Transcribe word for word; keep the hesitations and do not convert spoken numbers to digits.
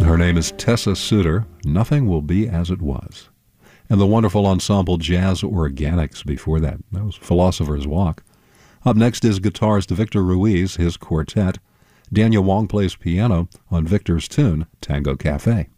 Her name is Tessa Suter. Nothing Will Be As It Was. And the wonderful ensemble Jazz Organics before that. That was Philosopher's Walk. Up next is guitarist Victor Ruiz, his quartet. Daniel Wong plays piano on Victor's tune, Tango Cafe.